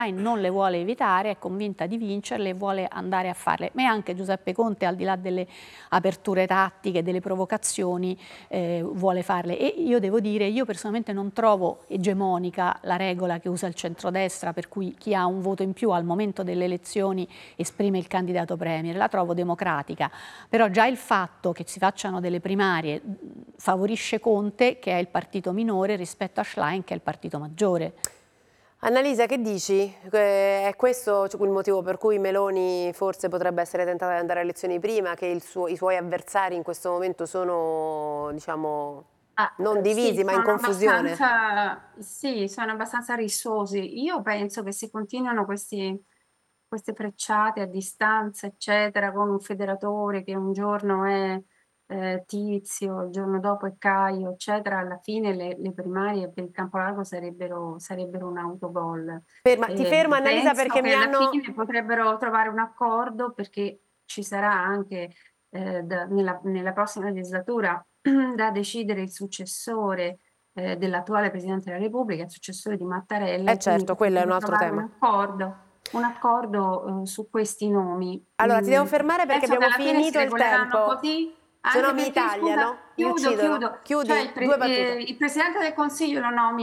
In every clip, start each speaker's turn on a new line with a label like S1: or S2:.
S1: non le vuole evitare, è convinta di vincerle e vuole andare a farle. Ma anche Giuseppe Conte, al di là delle aperture tattiche, delle provocazioni, vuole farle. E io devo dire, io personalmente non trovo egemonica la regola che usa il centrodestra, per cui chi ha un voto in più al momento delle elezioni esprime il candidato premier, la trovo democratica. Però già il fatto che si facciano delle primarie favorisce Conte, che è il partito minore, rispetto a Schlein, che è il partito maggiore.
S2: Annalisa, che dici? È questo il motivo per cui Meloni forse potrebbe essere tentata di andare alle elezioni prima, che i suoi avversari in questo momento sono, diciamo, non divisi
S3: Sì,
S2: ma in confusione?
S3: sì, sono abbastanza rissosi. Io penso che se continuano queste frecciate a distanza, eccetera, con un federatore che un giorno è Tizio, il giorno dopo è Caio, eccetera, alla fine le primarie per il campo largo sarebbero un autogol.
S2: Ti fermo Annalisa
S3: Penso
S2: perché
S3: che
S2: mi
S3: alla
S2: hanno...
S3: fine potrebbero trovare un accordo, perché ci sarà anche nella prossima legislatura da decidere il successore dell'attuale Presidente della Repubblica, il successore di Mattarella, e quindi
S2: certo, quello è un
S3: potrebbero
S2: altro
S3: trovare
S2: tema.
S3: un accordo su questi nomi.
S2: Allora, ti devo fermare perché
S3: Penso che
S2: abbiamo
S3: alla fine si
S2: finito il
S3: regoleranno
S2: tempo,
S3: così,
S2: se no
S3: anche
S2: mi
S3: perché, scusa,
S2: tagliano, mi uccidono.
S3: chiudo. Cioè
S2: Chiudi, due battute.
S3: il Presidente del Consiglio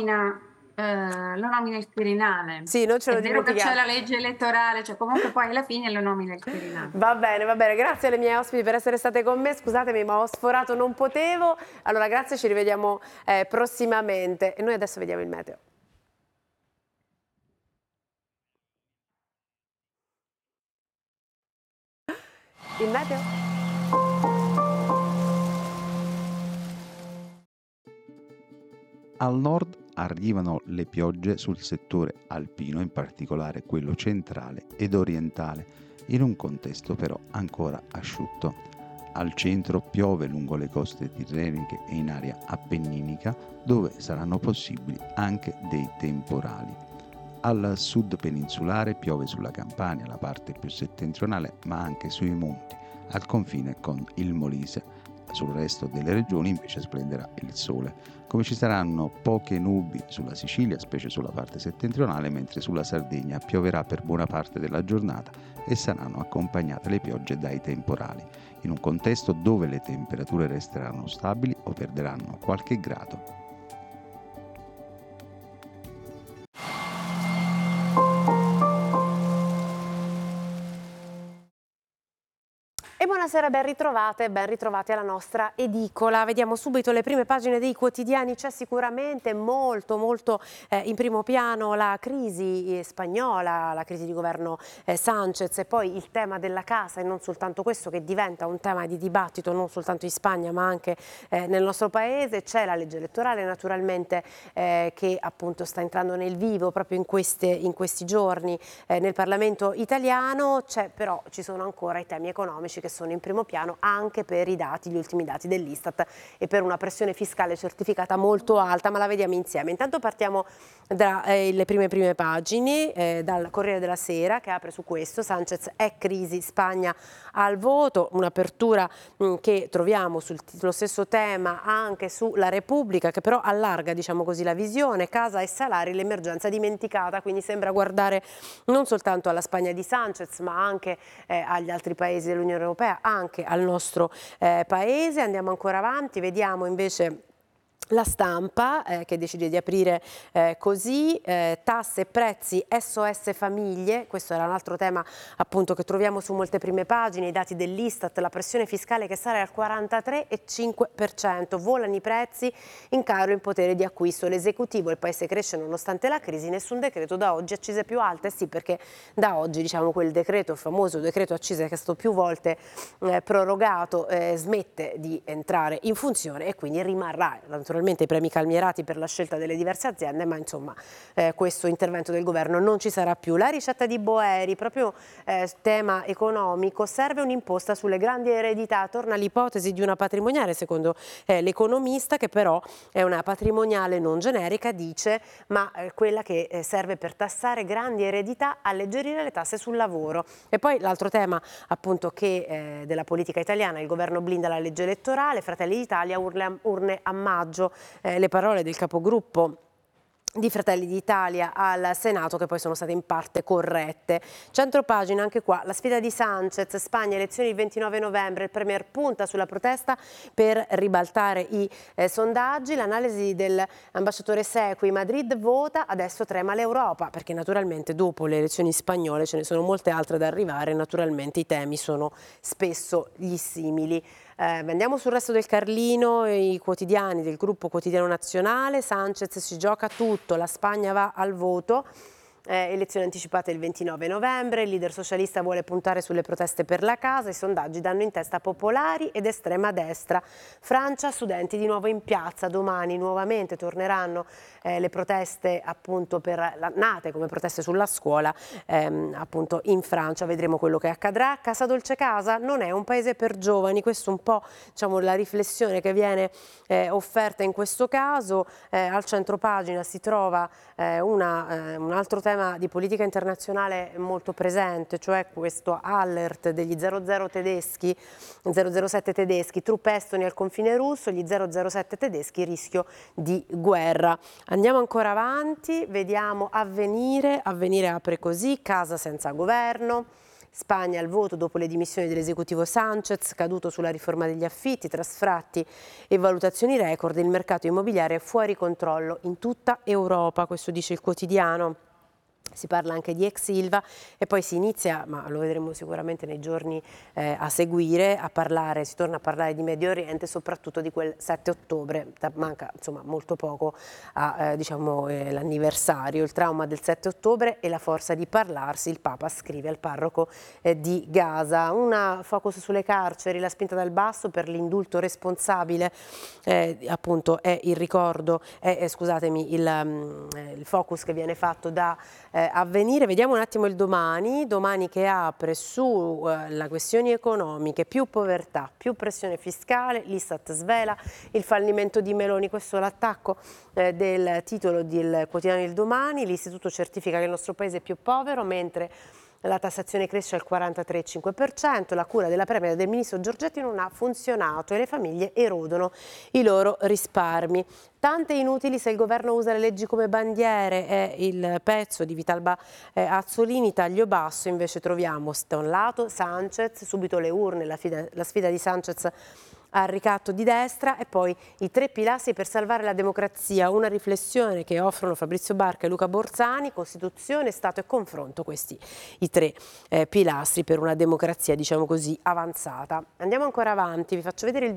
S3: lo nomina il Quirinale.
S2: Sì, non ce
S3: È
S2: lo
S3: vero che c'è
S2: dimentichiamo.
S3: la legge elettorale, cioè comunque poi alla fine lo nomina il Quirinale.
S2: Va bene, grazie alle mie ospiti per essere state con me, scusatemi ma ho sforato, non potevo. Allora grazie, ci rivediamo prossimamente e noi adesso vediamo il meteo. Il meteo?
S4: Al nord arrivano le piogge sul settore alpino, in particolare quello centrale ed orientale, in un contesto però ancora asciutto. Al centro piove lungo le coste tirreniche e in area appenninica, dove saranno possibili anche dei temporali. Al sud peninsulare piove sulla Campania, la parte più settentrionale, ma anche sui monti, al confine con il Molise. Sul resto delle regioni invece splenderà il sole. Come ci saranno poche nubi sulla Sicilia, specie sulla parte settentrionale, mentre sulla Sardegna pioverà per buona parte della giornata e saranno accompagnate le piogge dai temporali, in un contesto dove le temperature resteranno stabili o perderanno qualche grado.
S2: E buonasera, ben ritrovate e ben ritrovati alla nostra edicola. Vediamo subito le prime pagine dei quotidiani. C'è sicuramente molto in primo piano la crisi spagnola, la crisi di governo Sánchez, e poi il tema della casa, e non soltanto questo, che diventa un tema di dibattito non soltanto in Spagna ma anche nel nostro paese. C'è la legge elettorale naturalmente che appunto sta entrando nel vivo proprio in questi giorni nel Parlamento italiano. Però ci sono ancora i temi economici che sono in primo piano anche per gli ultimi dati dell'Istat e per una pressione fiscale certificata molto alta, ma la vediamo insieme. Intanto partiamo dalle prime pagine, dal Corriere della Sera, che apre su questo: Sánchez è crisi, Spagna al voto, un'apertura che troviamo sullo stesso tema anche sulla Repubblica, che però allarga, diciamo così, la visione: casa e salari, l'emergenza dimenticata. Quindi sembra guardare non soltanto alla Spagna di Sánchez ma anche agli altri paesi dell'Unione Europea, anche al nostro paese. Andiamo ancora avanti, vediamo invece La Stampa che decide di aprire così: tasse e prezzi, SOS famiglie. Questo era un altro tema appunto che troviamo su molte prime pagine, i dati dell'Istat, la pressione fiscale che sale al 43,5%, volano i prezzi, in calo il potere di acquisto, l'esecutivo, il paese cresce nonostante la crisi, nessun decreto da oggi, accise più alte. Sì, perché da oggi, diciamo, quel decreto, il famoso decreto accise che è stato più volte prorogato, smette di entrare in funzione e quindi rimarrà naturalmente i premi calmierati per la scelta delle diverse aziende, ma insomma questo intervento del governo non ci sarà più. La ricetta di Boeri, proprio tema economico: serve un'imposta sulle grandi eredità. Torna l'ipotesi di una patrimoniale, secondo l'economista, che però è una patrimoniale non generica, dice, ma quella che serve per tassare grandi eredità, alleggerire le tasse sul lavoro. E poi l'altro tema appunto che della politica italiana: il governo blinda la legge elettorale, Fratelli d'Italia, urne a maggio. Le parole del capogruppo di Fratelli d'Italia al Senato, che poi sono state in parte corrette. Centropagina, anche qua, la sfida di Sanchez, Spagna, elezioni il 29 novembre, il Premier punta sulla protesta per ribaltare i sondaggi, l'analisi dell'ambasciatore Sequi, Madrid vota, adesso trema l'Europa, perché naturalmente dopo le elezioni spagnole ce ne sono molte altre da arrivare, naturalmente i temi sono spesso gli simili. Andiamo sul resto del Carlino, i quotidiani del gruppo Quotidiano Nazionale. Sanchez si gioca tutto, la Spagna va al voto. Elezioni anticipate il 29 novembre, il leader socialista vuole puntare sulle proteste per la casa, i sondaggi danno in testa popolari ed estrema destra. Francia, studenti di nuovo in piazza, domani nuovamente torneranno le proteste appunto nate come proteste sulla scuola appunto in Francia, vedremo quello che accadrà. Casa Dolce Casa non è un paese per giovani, questo è un po' diciamo la riflessione che viene offerta in questo caso. Al centropagina si trova un altro tema di politica internazionale molto presente, cioè questo alert degli 007 tedeschi, truppe estoni al confine russo, gli 007 tedeschi, rischio di guerra. Andiamo ancora avanti, vediamo Avvenire apre così, casa senza governo. Spagna al voto dopo le dimissioni dell'esecutivo Sanchez, caduto sulla riforma degli affitti, tra sfratti e valutazioni record, il mercato immobiliare è fuori controllo in tutta Europa, questo dice il quotidiano. Si parla anche di ex Ilva e poi si inizia, ma lo vedremo sicuramente nei giorni a seguire, si torna a parlare di Medio Oriente, soprattutto di quel 7 ottobre, manca insomma molto poco a l'anniversario, il trauma del 7 ottobre e la forza di parlarsi, il Papa scrive al parroco di Gaza. Una focus sulle carceri, la spinta dal basso per l'indulto responsabile, appunto è il ricordo, scusatemi, il focus che viene fatto da Avvenire. Vediamo un attimo il domani che apre sulle questioni economiche, più povertà, più pressione fiscale, l'Istat svela il fallimento di Meloni, questo è l'attacco del titolo del quotidiano Il Domani, l'istituto certifica che il nostro paese è più povero mentre la tassazione cresce al 43,5%, la cura della Premier e del ministro Giorgetti non ha funzionato e le famiglie erodono i loro risparmi. Tante inutili se il governo usa le leggi come bandiere, è il pezzo di Vitalba Azzolini, taglio basso, invece troviamo da un lato Sanchez, subito le urne, la sfida di Sanchez al ricatto di destra e poi i 3 pilastri per salvare la democrazia, una riflessione che offrono Fabrizio Barca e Luca Borzani, Costituzione, Stato e confronto, questi i 3 pilastri per una democrazia diciamo così avanzata. Andiamo ancora avanti, vi faccio vedere il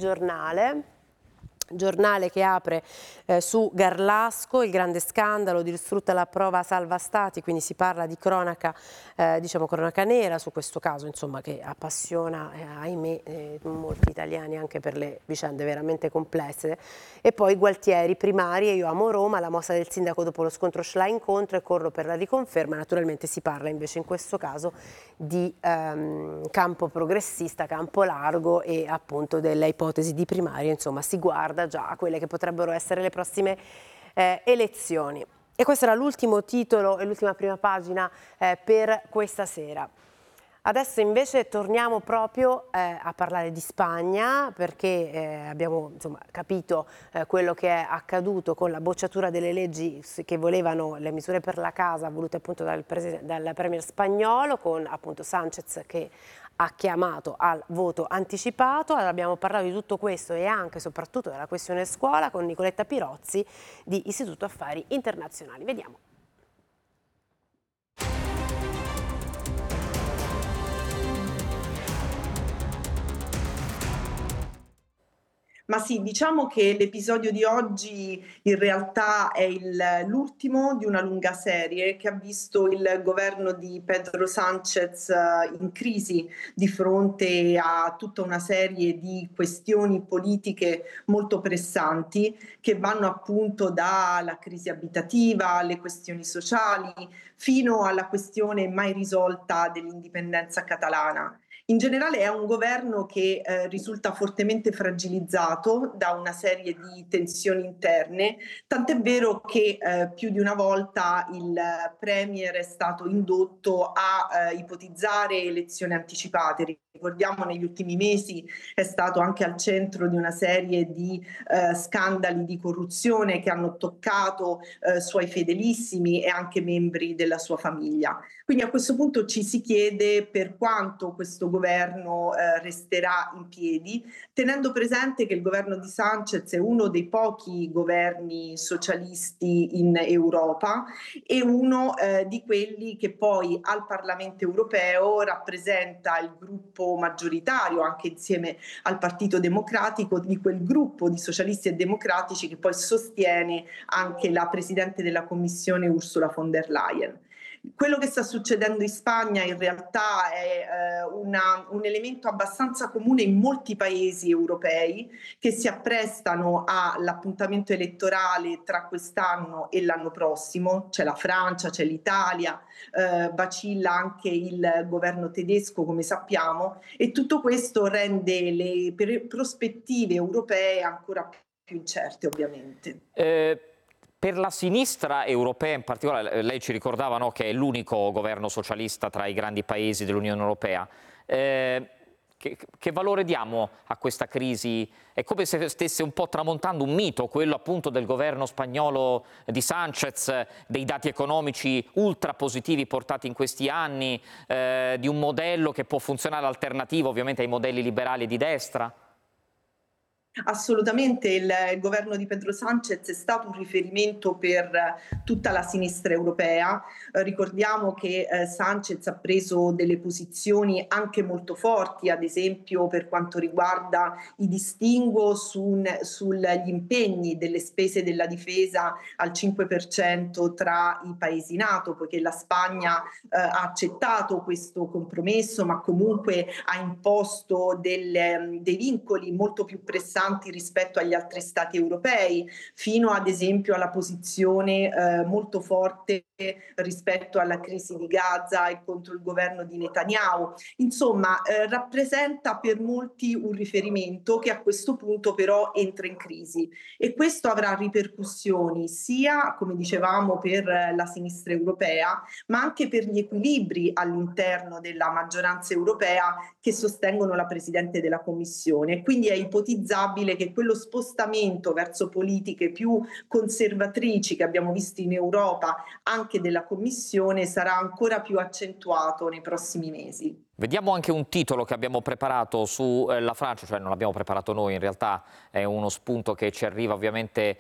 S2: giornale che apre su Garlasco, il grande scandalo, distrutta la prova salva stati, quindi si parla di cronaca, diciamo cronaca nera su questo caso, insomma, che appassiona, ahimè, molti italiani anche per le vicende veramente complesse. E poi Gualtieri, primarie, io amo Roma, la mossa del sindaco dopo lo scontro Schlein contro e corro per la riconferma, naturalmente si parla invece in questo caso di campo progressista, campo largo e appunto delle ipotesi di primarie, insomma si guarda già a quelle che potrebbero essere le prossime elezioni. E questo era l'ultimo titolo e l'ultima prima pagina per questa sera. Adesso invece torniamo proprio a parlare di Spagna perché abbiamo insomma, capito quello che è accaduto con la bocciatura delle leggi che volevano le misure per la casa volute appunto dal premier spagnolo con appunto Sanchez che ha chiamato al voto anticipato. Allora, abbiamo parlato di tutto questo e anche e soprattutto della questione scuola con Nicoletta Pirozzi di Istituto Affari Internazionali. Vediamo.
S5: Ma sì, diciamo che l'episodio di oggi in realtà è l'ultimo di una lunga serie che ha visto il governo di Pedro Sánchez in crisi di fronte a tutta una serie di questioni politiche molto pressanti che vanno appunto dalla crisi abitativa alle questioni sociali fino alla questione mai risolta dell'indipendenza catalana. In generale è un governo che risulta fortemente fragilizzato da una serie di tensioni interne, tant'è vero che più di una volta il Premier è stato indotto a ipotizzare elezioni anticipate. Ricordiamo negli ultimi mesi è stato anche al centro di una serie di scandali di corruzione che hanno toccato suoi fedelissimi e anche membri della sua famiglia. Quindi a questo punto ci si chiede per quanto questo governo resterà in piedi, tenendo presente che il governo di Sánchez è uno dei pochi governi socialisti in Europa e uno di quelli che poi al Parlamento europeo rappresenta il gruppo maggioritario, anche insieme al Partito Democratico, di quel gruppo di socialisti e democratici che poi sostiene anche la Presidente della Commissione Ursula von der Leyen. Quello che sta succedendo in Spagna in realtà è un elemento abbastanza comune in molti paesi europei che si apprestano all'appuntamento elettorale tra quest'anno e l'anno prossimo. C'è la Francia, c'è l'Italia, vacilla anche il governo tedesco, come sappiamo, e tutto questo rende le prospettive europee ancora più incerte, ovviamente.
S6: Per la sinistra europea in particolare, lei ci ricordava, no, che è l'unico governo socialista tra i grandi paesi dell'Unione Europea. Che valore diamo a questa crisi? È come se stesse un po' tramontando un mito, quello appunto del governo spagnolo di Sánchez, dei dati economici ultra positivi portati in questi anni, di un modello che può funzionare alternativo ovviamente ai modelli liberali di destra.
S5: Assolutamente, il governo di Pedro Sánchez è stato un riferimento per tutta la sinistra europea. Ricordiamo che Sánchez ha preso delle posizioni anche molto forti, ad esempio per quanto riguarda i distinguo sugli impegni delle spese della difesa al 5% tra i paesi NATO, poiché la Spagna ha accettato questo compromesso, ma comunque ha imposto dei vincoli molto più pressanti rispetto agli altri stati europei, fino ad esempio alla posizione molto forte rispetto alla crisi di Gaza e contro il governo di Netanyahu. Insomma, rappresenta per molti un riferimento che a questo punto però entra in crisi, e questo avrà ripercussioni sia, come dicevamo, per la sinistra europea, ma anche per gli equilibri all'interno della maggioranza europea che sostengono la Presidente della Commissione. Quindi è ipotizzabile che quello spostamento verso politiche più conservatrici che abbiamo visto in Europa, anche della Commissione, sarà ancora più accentuato nei prossimi mesi.
S6: Vediamo anche un titolo che abbiamo preparato sulla Francia, cioè non l'abbiamo preparato noi, in realtà è uno spunto che ci arriva ovviamente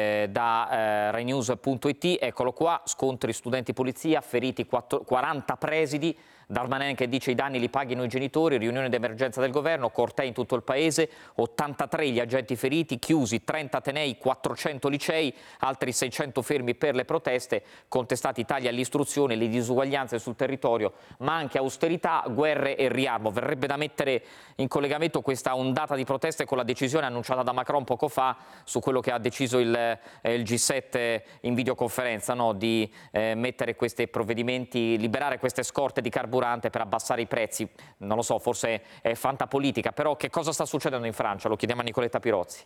S6: da rainews.it. Eccolo qua: scontri studenti polizia, feriti 40 presidi. Darmanin che dice i danni li paghino i genitori, riunione d'emergenza del governo, cortei in tutto il paese, 83 gli agenti feriti, chiusi 30 atenei, 400 licei, altri 600 fermi per le proteste, contestati tagli all'istruzione, le disuguaglianze sul territorio, ma anche austerità, guerre e riarmo. Verrebbe da mettere in collegamento questa ondata di proteste con la decisione annunciata da Macron poco fa su quello che ha deciso il G7 in videoconferenza, no? Di mettere questi provvedimenti, liberare queste scorte di carburante per abbassare i prezzi. Non lo so, forse è fantapolitica, però che cosa sta succedendo in Francia? Lo chiediamo a Nicoletta Pirozzi.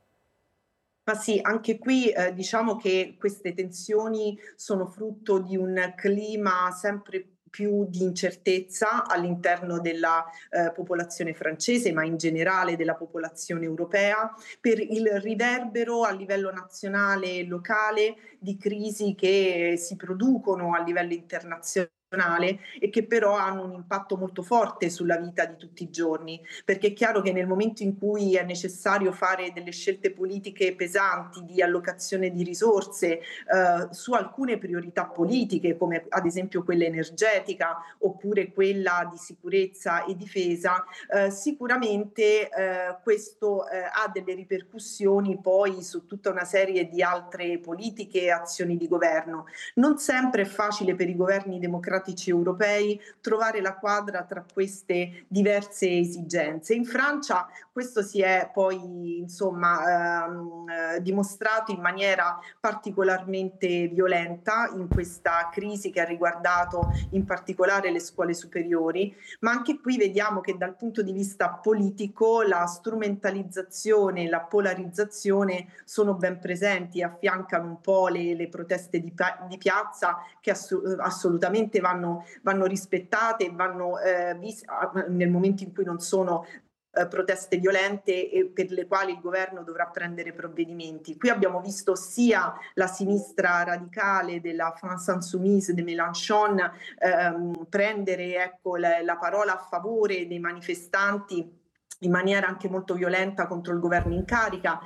S5: Ma sì, anche qui diciamo che queste tensioni sono frutto di un clima sempre più di incertezza all'interno della popolazione francese, ma in generale della popolazione europea, per il riverbero a livello nazionale e locale di crisi che si producono a livello internazionale e che però hanno un impatto molto forte sulla vita di tutti i giorni, perché è chiaro che nel momento in cui è necessario fare delle scelte politiche pesanti di allocazione di risorse su alcune priorità politiche, come ad esempio quella energetica oppure quella di sicurezza e difesa, sicuramente questo ha delle ripercussioni poi su tutta una serie di altre politiche e azioni di governo. Non sempre è facile per i governi democratici europei trovare la quadra tra queste diverse esigenze. In Francia questo si è poi dimostrato in maniera particolarmente violenta in questa crisi che ha riguardato in particolare le scuole superiori, ma anche qui vediamo che dal punto di vista politico la strumentalizzazione e la polarizzazione sono ben presenti, affiancano un po' le proteste di piazza che assolutamente vanno rispettate e vanno viste nel momento in cui non sono proteste violente e per le quali il governo dovrà prendere provvedimenti. Qui abbiamo visto sia la sinistra radicale della France Insoumise de Mélenchon prendere la parola a favore dei manifestanti in maniera anche molto violenta contro il governo in carica,